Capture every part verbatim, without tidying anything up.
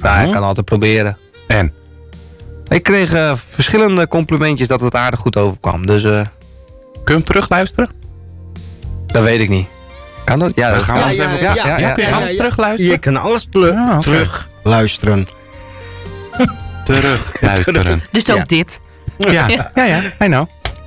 Nou, Oh. ik kan altijd proberen. En? Ik kreeg uh, verschillende complimentjes dat het aardig goed overkwam. Dus uh, kun je hem terugluisteren? Dat weet ik niet. Kan dat? Ja, Dan dat gaan we kan. eens Ja, even ja, op- ja, ja, ja, ja, kun je ja, alles ja. terugluisteren? Je kan alles teru- Ah, oké. terug luisteren. Terugluisteren. Dus ook Ja. dit. Ja, ja, ja, I know.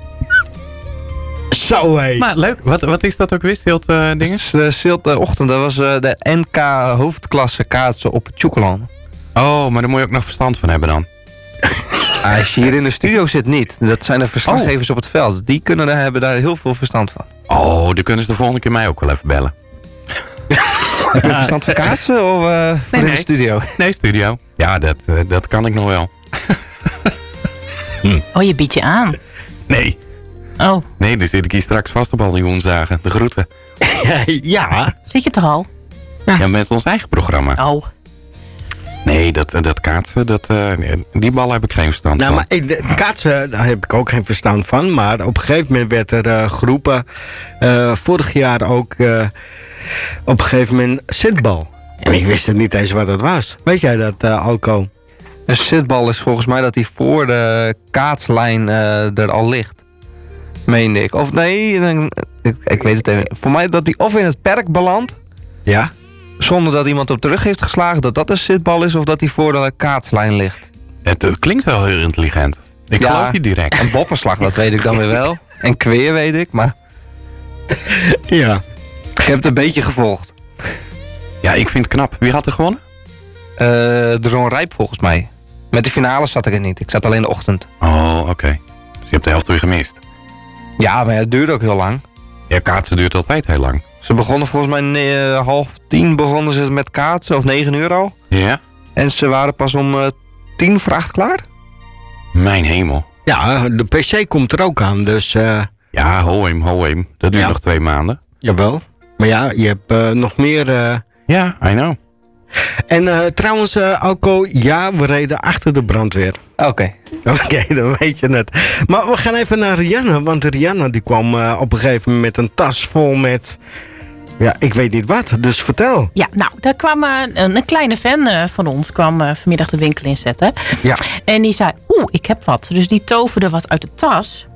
Zo hé. Maar leuk, wat, wat is dat ook weer? Silt uh, dingen? Dus, uh, Silt ochtend, dat was uh, de N K hoofdklasse kaatsen op Tjoekeland. Oh, maar daar moet je ook nog verstand van hebben dan. Als je hier in de studio zit niet. Dat zijn de verslaggevers op het veld. Die kunnen daar, hebben daar heel veel verstand van. Oh, dan kunnen ze de volgende keer mij ook wel even bellen. Heb je verstand van kaatsen of uh, Nee, in nee. de studio? Nee, studio. Ja, dat, uh, dat kan ik nog wel. Oh, je biedt je aan. Nee. Oh, Nee, dan zit ik hier straks vast op al die woensdagen. De groeten. Ja. zit je toch al? Ja, met ons eigen programma. Oh. Nee, dat, dat kaatsen, dat, uh, die bal heb ik geen verstand Nou, van. maar ik, de kaatsen, daar heb ik ook geen verstand van. Maar op een gegeven moment werd er uh, geroepen. Uh, vorig jaar ook uh, op een gegeven moment zitbal. En ik wist het niet eens wat dat was. Weet jij dat, uh, Alco? Een zitbal is volgens mij dat die voor de kaatslijn uh, er al ligt. Meende ik. Of nee, dan, ik, ik weet het even. Voor mij dat die of in het perk belandt. Ja? Zonder dat iemand op de rug heeft geslagen. Dat dat een zitbal is of dat die voor de kaatslijn ligt. Het, het klinkt wel heel intelligent. Ik Ja. geloof je direct. Een boppenslag, dat weet ik dan weer wel. En kweer weet ik, maar Ja. ik heb het een beetje gevolgd. Ja, ik vind het knap. Wie had er gewonnen? Uh, de Ron Rijp volgens mij. Met de finale zat ik er niet. Ik zat alleen de ochtend. Oh, oké. Okay. Dus je hebt de helft weer gemist. Ja, maar het duurde ook heel lang. Ja, kaatsen duurt altijd heel lang. Ze begonnen volgens mij nee, uh, half tien begonnen ze met kaatsen, of negen uur al. Ja? En ze waren pas om uh, tien vracht klaar. Mijn hemel. Ja, de P C komt er ook aan, dus uh, Ja, hoem, hoem. Dat duurt Ja. nog twee maanden. jawel. Maar ja, je hebt uh, nog meer... Uh... Ja, I know. En uh, trouwens, uh, Alco, ja, we reden achter de brandweer. Oké. Okay. Oké, okay, dan weet je het. Maar we gaan even naar Rianne, want Rianne die kwam uh, op een gegeven moment met een tas vol met... Ja, ik weet niet wat, dus vertel. Ja, nou, daar kwam uh, een, een kleine fan uh, van ons kwam uh, vanmiddag de winkel inzetten. Ja. En die zei, oeh, ik heb wat. Dus die toverde wat uit de tas.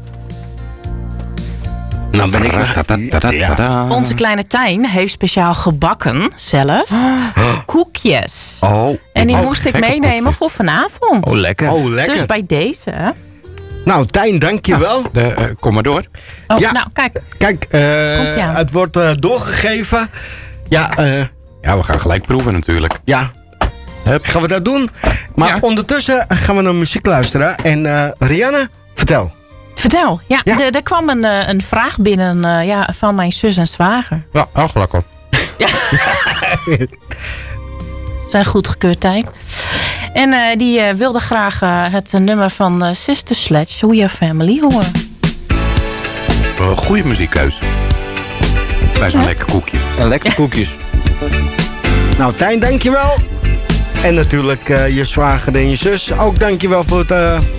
Nou ben ik... Ja. Onze kleine Tijn heeft speciaal gebakken, zelf, koekjes. Oh. En die oh, moest ik gekke meenemen koekjes. voor vanavond. Oh, lekker. Oh, lekker. Dus bij deze... Nou, Tijn, dankjewel. De, uh, kom maar door. Oh, Ja. nou, kijk. Kijk, uh, Komt-ie aan. het wordt uh, doorgegeven. Ja, uh, Ja, we gaan gelijk proeven natuurlijk. ja. Hup. Gaan we dat doen? Maar Ja. ondertussen gaan we naar muziek luisteren. En uh, Rianne, vertel. Vertel. Ja, Ja. Er, er kwam een, uh, een vraag binnen uh, ja, van mijn zus en zwager. Ja, ach, lekker. Ze zijn goedgekeurd, Tijn. En uh, die uh, wilde graag uh, het nummer van uh, Sister Sledge, We Are Family, horen. Uh, goeie muziekkeus. Bij zo'n Ja. lekker koekje. En lekker koekjes. Nou, Tijn, dankjewel. En natuurlijk uh, je zwager en je zus. Ook dankjewel voor het uh,